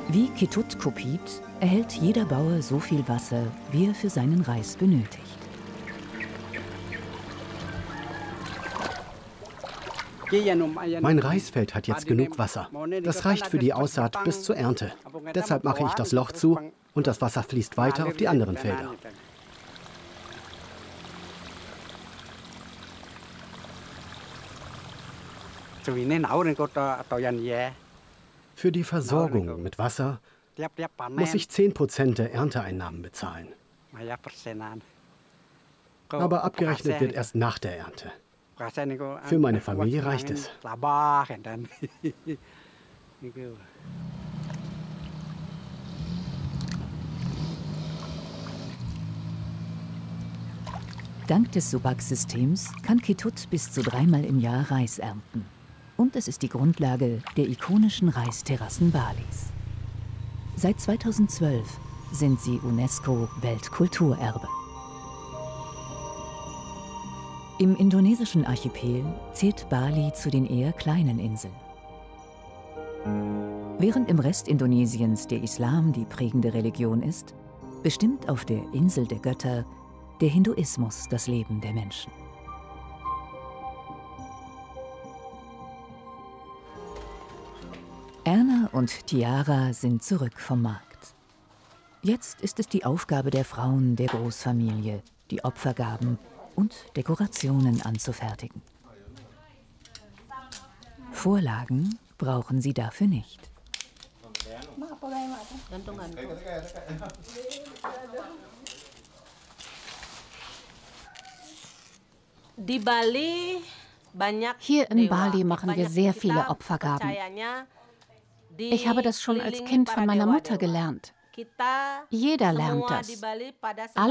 Wie Ketut Kopit erhält jeder Bauer so viel Wasser, wie er für seinen Reis benötigt. Mein Reisfeld hat jetzt genug Wasser. Das reicht für die Aussaat bis zur Ernte. Deshalb mache ich das Loch zu und das Wasser fließt weiter auf die anderen Felder. Für die Versorgung mit Wasser muss ich 10% der Ernteeinnahmen bezahlen. Aber abgerechnet wird erst nach der Ernte. Für meine Familie reicht es. Dank des Subak-Systems kann Ketut bis zu 3-mal im Jahr Reis ernten. Und es ist die Grundlage der ikonischen Reisterrassen Balis. Seit 2012 sind sie UNESCO-Weltkulturerbe. Im indonesischen Archipel zählt Bali zu den eher kleinen Inseln. Während im Rest Indonesiens der Islam die prägende Religion ist, bestimmt auf der Insel der Götter der Hinduismus das Leben der Menschen. Erna und Tiara sind zurück vom Markt. Jetzt ist es die Aufgabe der Frauen der Großfamilie, die Opfergaben und Dekorationen anzufertigen. Vorlagen brauchen sie dafür nicht. Hier in Bali machen wir sehr viele Opfergaben. Ich habe das schon als Kind von meiner Mutter gelernt. Jeder lernt das.